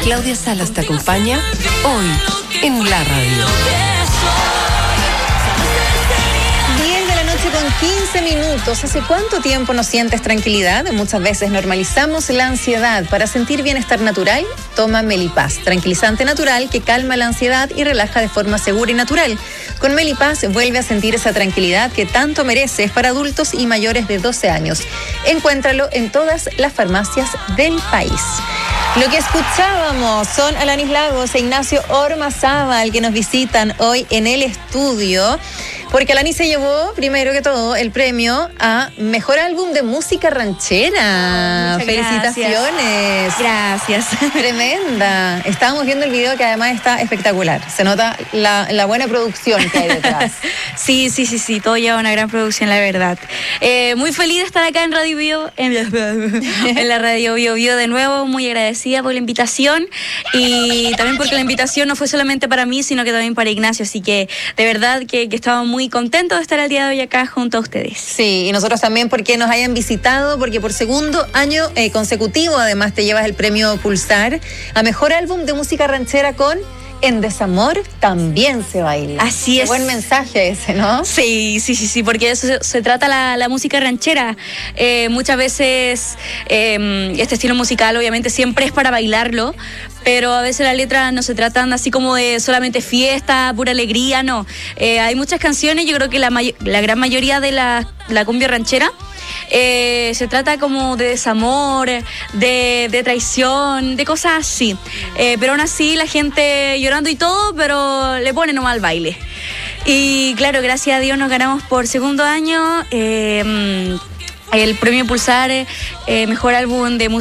Claudia Salas te acompaña hoy en la radio. 15 minutos. ¿Hace cuánto tiempo no sientes tranquilidad? Muchas veces normalizamos la ansiedad. Para sentir bienestar natural, toma Melipaz, tranquilizante natural que calma la ansiedad y relaja de forma segura y natural. Con Melipaz vuelve a sentir esa tranquilidad que tanto mereces para adultos y mayores de 12 años. Encuéntralo en todas las farmacias del país. Lo que escuchábamos son Alanis Lagos e Ignacio Ormazábal, que nos visitan hoy en el estudio, porque Alanis se llevó, primero que todo, el premio a Mejor Álbum de Música Ranchera. ¡Felicitaciones! Gracias. Tremenda. Estábamos viendo el video que además está espectacular. Se nota la buena producción que hay detrás. Sí. Todo lleva una gran producción, la verdad. Muy feliz de estar acá en Radio Bio, en la Radio Bio de nuevo. Muy agradecida por la invitación y también porque la invitación no fue solamente para mí, sino que también para Ignacio. Así que de verdad que estaba muy contento de estar el día de hoy acá junto a ustedes. Sí, y nosotros también porque nos hayan visitado, porque por segundo año consecutivo además te llevas el premio Pulsar a Mejor Álbum de Música Ranchera con En Desamor También Se Baila. Así es. Qué buen mensaje ese, ¿no? Sí, porque de eso se trata la música ranchera. Muchas veces este estilo musical obviamente siempre es para bailarlo, pero a veces las letras no se tratan así como de solamente fiesta, pura alegría, no. Hay muchas canciones, yo creo que la gran mayoría de la cumbia ranchera se trata como de desamor, de traición, de cosas así. Pero aún así la gente llorando y todo, pero le pone nomás al baile. Y claro, gracias a Dios nos ganamos por segundo año el premio Pulsar Mejor Álbum de Música